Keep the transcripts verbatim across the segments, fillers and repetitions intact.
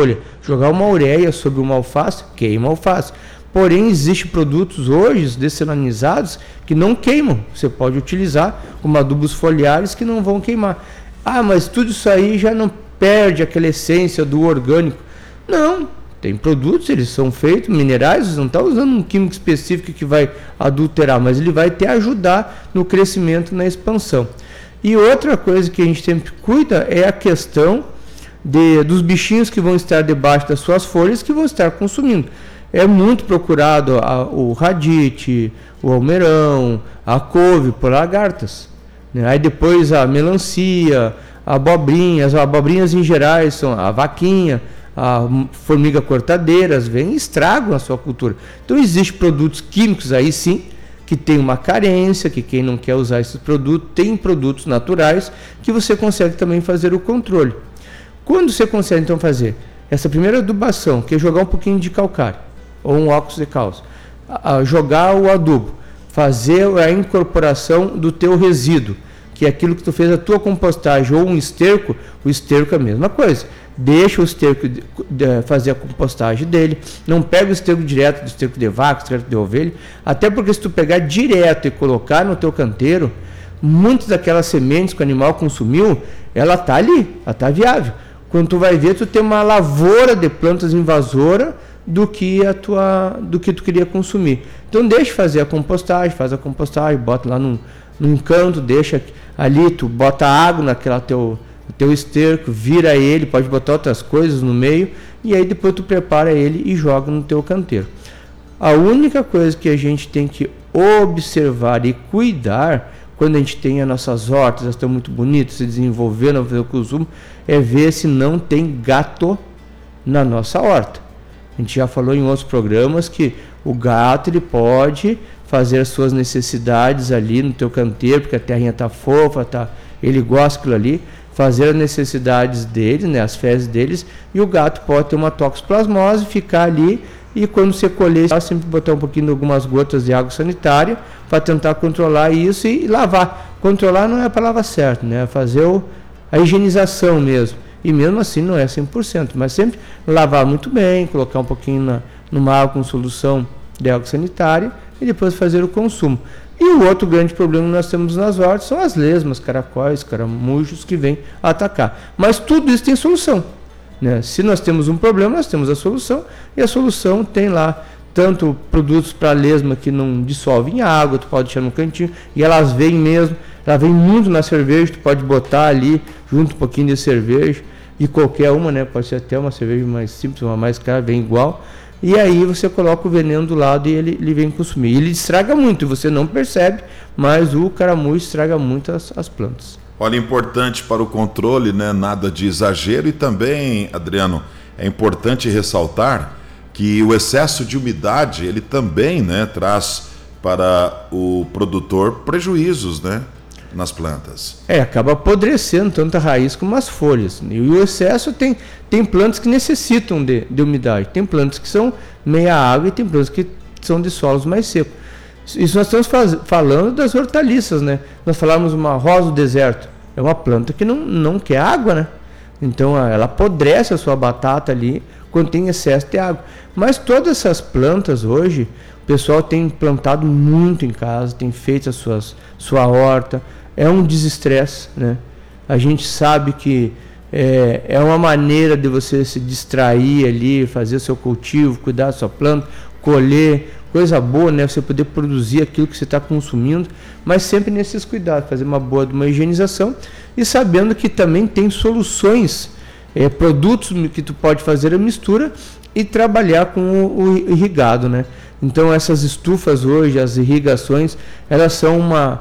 folha. Jogar uma ureia sobre uma alface, queima a alface. Porém, existem produtos hoje dessalinizados que não queimam. Você pode utilizar como adubos foliares que não vão queimar. Ah, mas tudo isso aí já não perde aquela essência do orgânico. Não, tem produtos, eles são feitos, minerais, você não está usando um químico específico que vai adulterar, mas ele vai te ajudar no crescimento, na expansão. E outra coisa que a gente sempre cuida é a questão de, dos bichinhos que vão estar debaixo das suas folhas, que vão estar consumindo. É muito procurado a, o radite, o almeirão, a couve por lagartas. Né? Aí depois a melancia, a abobrinha, as abobrinhas em geral são a vaquinha, a formiga cortadeiras, vêm e estragam a sua cultura. Então existem produtos químicos aí sim, que tem uma carência, que quem não quer usar esses produtos, tem produtos naturais que você consegue também fazer o controle. Quando você consegue então fazer essa primeira adubação, que é jogar um pouquinho de calcário, ou um óxido de cálcio, a, a jogar o adubo, fazer a incorporação do teu resíduo, que é aquilo que tu fez a tua compostagem, ou um esterco, o esterco é a mesma coisa. Deixa o esterco de, de, fazer a compostagem dele, não pega o esterco direto do esterco de vaca, esterco de ovelha, até porque se tu pegar direto e colocar no teu canteiro, muitas daquelas sementes que o animal consumiu, ela está ali, ela está viável. Quando tu vai ver, tu tem uma lavoura de plantas invasora do que a tua, do que tu queria consumir. Então deixa fazer a compostagem, faz a compostagem, bota lá num, num canto, deixa ali, tu bota água naquela teu, teu esterco, vira ele, pode botar outras coisas no meio, e aí depois tu prepara ele e joga no teu canteiro. A única coisa que a gente tem que observar e cuidar quando a gente tem as nossas hortas, elas estão muito bonitas, se desenvolvendo, fazer o consumo, é ver se não tem gato na nossa horta. A gente já falou em outros programas que o gato ele pode fazer as suas necessidades ali no teu canteiro, porque a terrinha está fofa, tá, ele gosta daquilo ali, fazer as necessidades dele, né, as fezes deles, e o gato pode ter uma toxoplasmose, ficar ali, e quando você colher, sempre botar um pouquinho de algumas gotas de água sanitária para tentar controlar isso e lavar. Controlar não é a palavra certa, né? É fazer o, a higienização mesmo. E mesmo assim não é cem por cento, mas sempre lavar muito bem, colocar um pouquinho na, numa água com solução de água sanitária e depois fazer o consumo. E o outro grande problema que nós temos nas hortas são as lesmas, caracóis, caramujos que vêm atacar. Mas tudo isso tem solução. Né? Se nós temos um problema, nós temos a solução, e a solução tem lá tanto produtos para lesma que não dissolvem em água, tu pode deixar no cantinho, e elas vêm mesmo, ela vem muito na cerveja, tu pode botar ali junto um pouquinho de cerveja, e qualquer uma, né? Pode ser até uma cerveja mais simples, uma mais cara, vem igual, e aí você coloca o veneno do lado e ele, ele vem consumir. Ele estraga muito, você não percebe, mas o caramujo estraga muito as, as plantas. Olha, importante para o controle, né? Nada de exagero, e também, Adriano, é importante ressaltar que o excesso de umidade, ele também, né, traz para o produtor prejuízos, né, nas plantas. É, acaba apodrecendo tanto a raiz como as folhas. E o excesso tem, tem plantas que necessitam de, de umidade, tem plantas que são meia água e tem plantas que são de solos mais secos. Isso nós estamos faz, falando das hortaliças, né? Nós falamos uma rosa do deserto, é uma planta que não, não quer água, né? Então ela apodrece a sua batata ali quando tem excesso de água. Mas todas essas plantas hoje, o pessoal tem plantado muito em casa, tem feito as suas, sua horta, é um desestresse, né? A gente sabe que é, é uma maneira de você se distrair ali, fazer seu cultivo, cuidar da sua planta, colher, coisa boa, né? Você poder produzir aquilo que você está consumindo, mas sempre nesses cuidados, fazer uma boa uma higienização e sabendo que também tem soluções, é, produtos que tu pode fazer a mistura e trabalhar com o, o irrigado, né? Então essas estufas hoje, as irrigações, elas são uma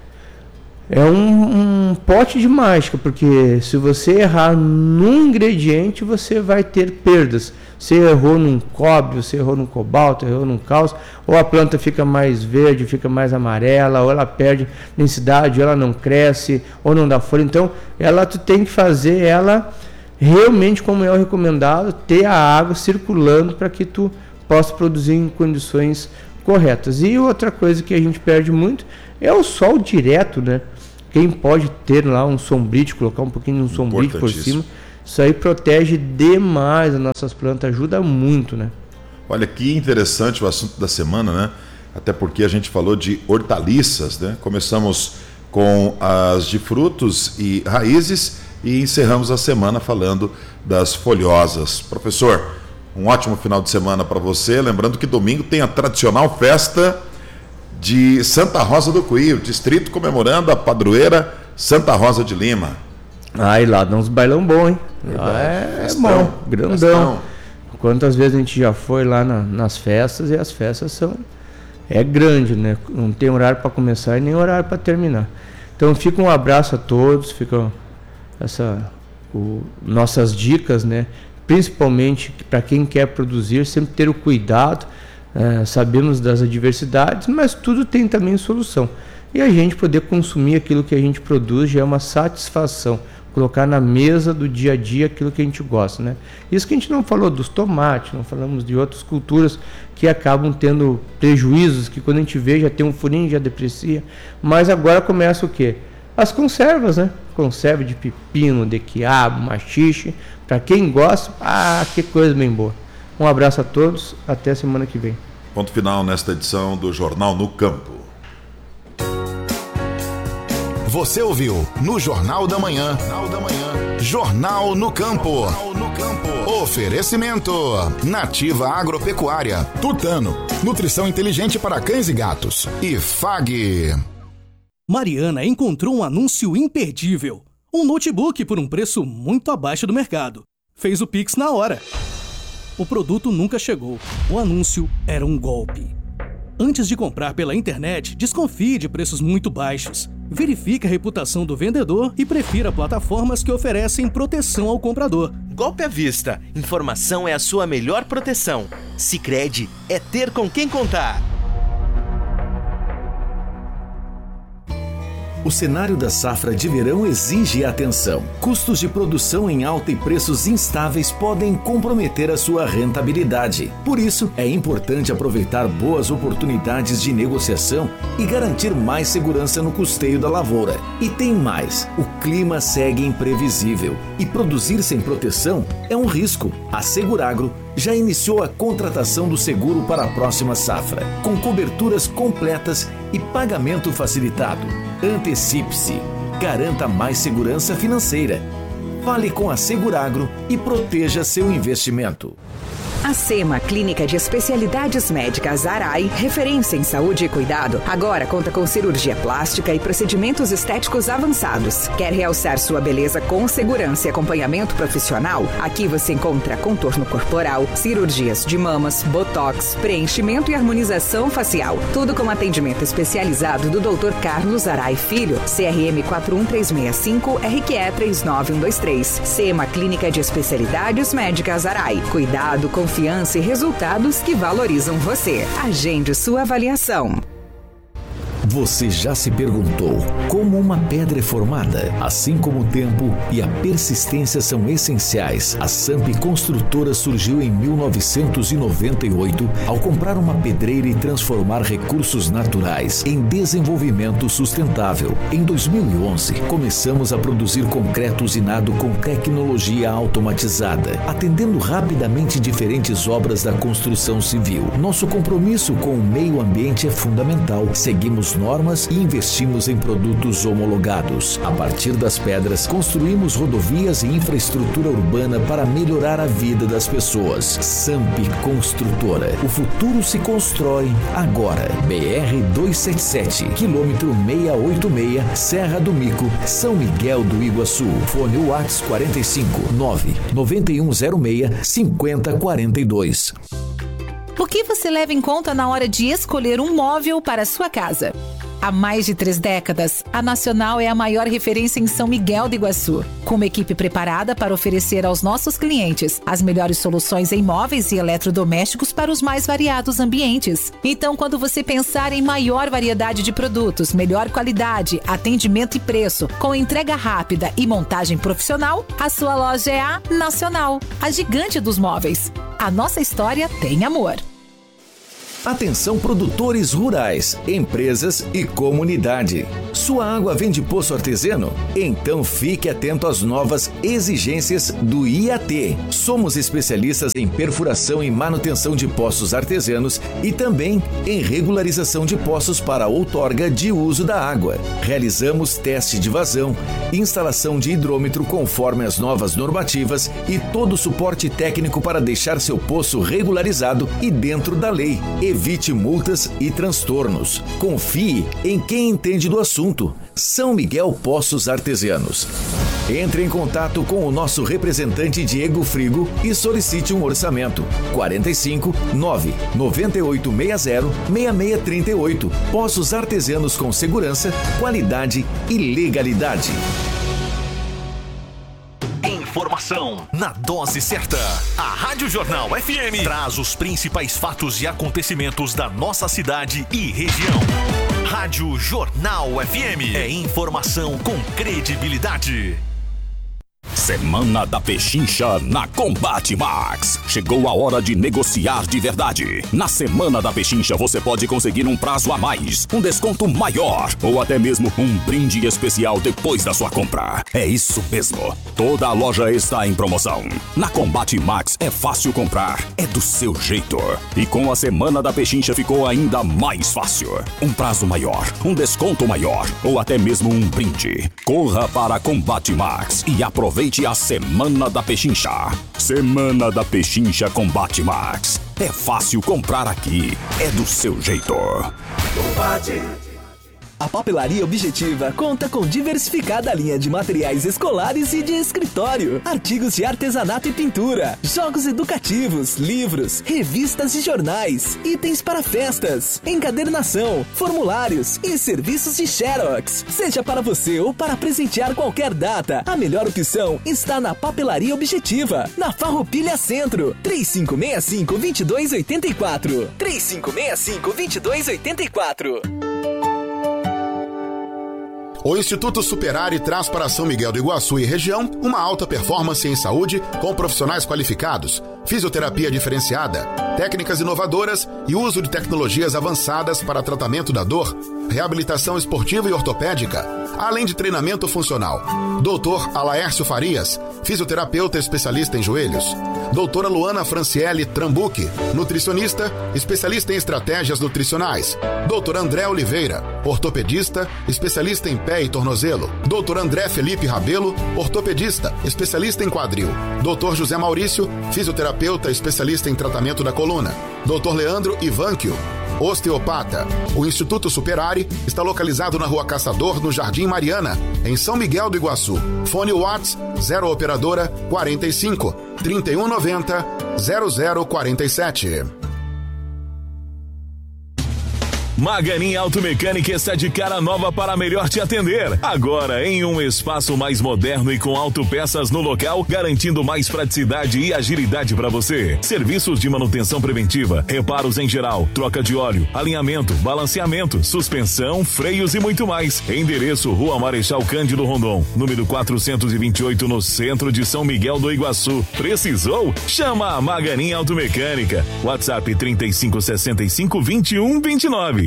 é um, um pote de mágica, porque se você errar num ingrediente, você vai ter perdas. Você errou num cobre, você errou num cobalto, errou num cálcio, ou a planta fica mais verde, fica mais amarela, ou ela perde densidade, ou ela não cresce, ou não dá folha. Então, ela tu tem que fazer ela realmente como é o recomendado, ter a água circulando para que tu possa produzir em condições corretas. E outra coisa que a gente perde muito é o sol direto, né? Quem pode ter lá um sombrite, colocar um pouquinho de um sombrite por cima, Isso aí protege demais as nossas plantas, ajuda muito, né? Olha que interessante o assunto da semana, né? Até porque a gente falou de hortaliças, né? Começamos com as de frutos e raízes e encerramos a semana falando das folhosas. Professor, um ótimo final de semana para você. Lembrando que domingo tem a tradicional festa de Santa Rosa do Cuí, o distrito comemorando a padroeira Santa Rosa de Lima. Ah, e lá dá uns bailão bom, hein? Lá é, é bom, grandão. Festão. Quantas vezes a gente já foi lá na, nas festas, e as festas são... É grande, né? Não tem horário para começar e nem horário para terminar. Então fica um abraço a todos, fica essa, o, nossas dicas, né? Principalmente para quem quer produzir, sempre ter o cuidado, é, sabemos das adversidades, mas tudo tem também solução. E a gente poder consumir aquilo que a gente produz já é uma satisfação. Colocar na mesa do dia a dia aquilo que a gente gosta, né? Isso que a gente não falou dos tomates, não falamos de outras culturas que acabam tendo prejuízos, que quando a gente vê já tem um furinho, já deprecia. Mas agora começa o quê? As conservas, né? Conserva de pepino, de quiabo, machixe. Para quem gosta, ah, que coisa bem boa. Um abraço a todos, até semana que vem. Ponto final nesta edição do Jornal no Campo. Você ouviu no Jornal da Manhã. Jornal da Manhã. Jornal no Campo. Jornal no Campo. Oferecimento. Nativa Agropecuária. Tutano. Nutrição inteligente para cães e gatos. E F A G. Mariana encontrou um anúncio imperdível. Um notebook por um preço muito abaixo do mercado. Fez o Pix na hora. O produto nunca chegou. O anúncio era um golpe. Antes de comprar pela internet, desconfie de preços muito baixos. Verifique a reputação do vendedor e prefira plataformas que oferecem proteção ao comprador. Golpe à vista. Informação é a sua melhor proteção. Sicredi é ter com quem contar. O cenário da safra de verão exige atenção. Custos de produção em alta e preços instáveis podem comprometer a sua rentabilidade. Por isso, é importante aproveitar boas oportunidades de negociação e garantir mais segurança no custeio da lavoura. E tem mais, o clima segue imprevisível e produzir sem proteção é um risco. A Seguragro já iniciou a contratação do seguro para a próxima safra, com coberturas completas e pagamento facilitado. Antecipe-se, garanta mais segurança financeira. Fale com a Seguragro e proteja seu investimento. A SEMA, Clínica de Especialidades Médicas Arai, referência em saúde e cuidado, agora conta com cirurgia plástica e procedimentos estéticos avançados. Quer realçar sua beleza com segurança e acompanhamento profissional? Aqui você encontra contorno corporal, cirurgias de mamas, botox, preenchimento e harmonização facial. Tudo com atendimento especializado do doutor Carlos Arai Filho, C R M quatro um três seis cinco, R Q E três nove um dois três. SEMA, Clínica de Especialidades Médicas Arai. Cuidado, confiança e resultados que valorizam você. Agende sua avaliação. Você já se perguntou como uma pedra é formada? Assim como o tempo e a persistência são essenciais, a Samp Construtora surgiu em mil novecentos e noventa e oito ao comprar uma pedreira e transformar recursos naturais em desenvolvimento sustentável. Em dois mil e onze, começamos a produzir concreto usinado com tecnologia automatizada, atendendo rapidamente diferentes obras da construção civil. Nosso compromisso com o meio ambiente é fundamental. Seguimos normas e investimos em produtos homologados. A partir das pedras, construímos rodovias e infraestrutura urbana para melhorar a vida das pessoas. Samp Construtora. O futuro se constrói agora. B R duzentos e setenta e sete, quilômetro seiscentos e oitenta e seis, Serra do Mico, São Miguel do Iguaçu. Fone WhatsApp quarenta e cinco, nove nove um zero seis, cinco zero quatro dois. O que você leva em conta na hora de escolher um móvel para a sua casa? Há mais de três décadas, a Nacional é a maior referência em São Miguel do Iguaçu, com uma equipe preparada para oferecer aos nossos clientes as melhores soluções em móveis e eletrodomésticos para os mais variados ambientes. Então, quando você pensar em maior variedade de produtos, melhor qualidade, atendimento e preço, com entrega rápida e montagem profissional, a sua loja é a Nacional, a gigante dos móveis. A nossa história tem amor. Atenção produtores rurais, empresas e comunidade. Sua água vem de poço artesiano? Então fique atento às novas exigências do I A T. Somos especialistas em perfuração e manutenção de poços artesianos e também em regularização de poços para outorga de uso da água. Realizamos teste de vazão, instalação de hidrômetro conforme as novas normativas e todo o suporte técnico para deixar seu poço regularizado e dentro da lei. Evite multas e transtornos. Confie em quem entende do assunto. São Miguel Poços Artesianos. Entre em contato com o nosso representante Diego Frigo e solicite um orçamento. quarenta e cinco, nove, noventa e oito sessenta, sessenta e seis trinta e oito. Poços Artesianos com segurança, qualidade e legalidade. Informação na dose certa. A Rádio Jornal F M traz os principais fatos e acontecimentos da nossa cidade e região. Rádio Jornal F M é informação com credibilidade. Semana da Pechincha na Combate Max. Chegou a hora de negociar de verdade. Na Semana da Pechincha você pode conseguir um prazo a mais, um desconto maior ou até mesmo um brinde especial depois da sua compra. É isso mesmo. Toda a loja está em promoção. Na Combate Max é fácil comprar, é do seu jeito. E com a Semana da Pechincha ficou ainda mais fácil. Um prazo maior, um desconto maior ou até mesmo um brinde. Corra para Combate Max e aproveite a Semana da Pechincha. Semana da Pechincha Combate Max. É fácil comprar aqui. É do seu jeito. Combate. A Papelaria Objetiva conta com diversificada linha de materiais escolares e de escritório, artigos de artesanato e pintura, jogos educativos, livros, revistas e jornais, itens para festas, encadernação, formulários e serviços de Xerox. Seja para você ou para presentear qualquer data, a melhor opção está na Papelaria Objetiva, na Farroupilha Centro, três cinco seis cinco, dois dois oito quatro, três cinco seis cinco, dois dois oito quatro. O Instituto Superare traz para São Miguel do Iguaçu e região uma alta performance em saúde com profissionais qualificados, fisioterapia diferenciada, técnicas inovadoras e uso de tecnologias avançadas para tratamento da dor, reabilitação esportiva e ortopédica, além de treinamento funcional. doutor Alaércio Farias, fisioterapeuta especialista em joelhos. doutora Luana Franciele Trambuque, nutricionista, especialista em estratégias nutricionais. doutor André Oliveira, ortopedista, especialista em pé e tornozelo. doutor André Felipe Rabelo, ortopedista, especialista em quadril. doutor José Maurício, fisioterapeuta, especialista em tratamento da coluna. doutor Leandro Ivanquio, osteopata. O Instituto Superare está localizado na Rua Caçador, no Jardim Mariana, em São Miguel do Iguaçu. Fone Whats zero operadora quarenta e cinco, trinta e um noventa, zero zero quarenta e sete. Maganin Automecânica está de cara nova para melhor te atender. Agora em um espaço mais moderno e com autopeças no local, garantindo mais praticidade e agilidade para você. Serviços de manutenção preventiva, reparos em geral, troca de óleo, alinhamento, balanceamento, suspensão, freios e muito mais. Endereço Rua Marechal Cândido Rondon, número quatrocentos e vinte e oito, no centro de São Miguel do Iguaçu. Precisou? Chama a Maganin Automecânica. WhatsApp trinta e cinco, sessenta e cinco, vinte e um, vinte e nove.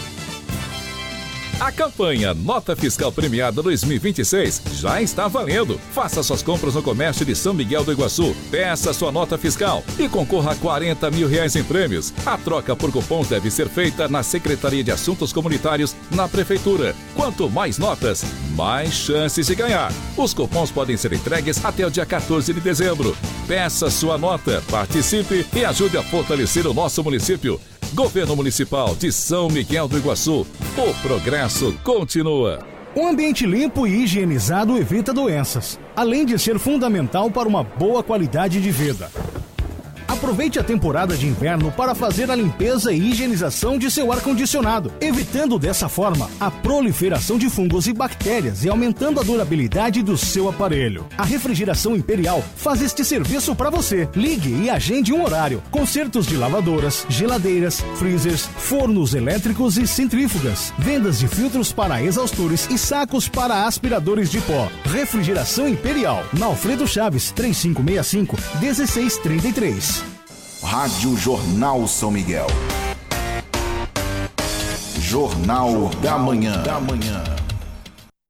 A campanha Nota Fiscal Premiada dois mil e vinte e seis já está valendo. Faça suas compras no comércio de São Miguel do Iguaçu, peça sua nota fiscal e concorra a quarenta mil reais em prêmios. A troca por cupons deve ser feita na Secretaria de Assuntos Comunitários, na Prefeitura. Quanto mais notas, mais chances de ganhar. Os cupons podem ser entregues até o dia quatorze de dezembro. Peça sua nota, participe e ajude a fortalecer o nosso município. Governo Municipal de São Miguel do Iguaçu. O progresso continua. Um ambiente limpo e higienizado evita doenças, além de ser fundamental para uma boa qualidade de vida. Aproveite a temporada de inverno para fazer a limpeza e higienização de seu ar-condicionado, evitando dessa forma a proliferação de fungos e bactérias e aumentando a durabilidade do seu aparelho. A Refrigeração Imperial faz este serviço para você. Ligue e agende um horário. Consertos de lavadoras, geladeiras, freezers, fornos elétricos e centrífugas. Vendas de filtros para exaustores e sacos para aspiradores de pó. Refrigeração Imperial. Na Alfredo Chaves, três cinco seis cinco, um seis três três. Rádio Jornal São Miguel. Jornal da Manhã. Da Manhã.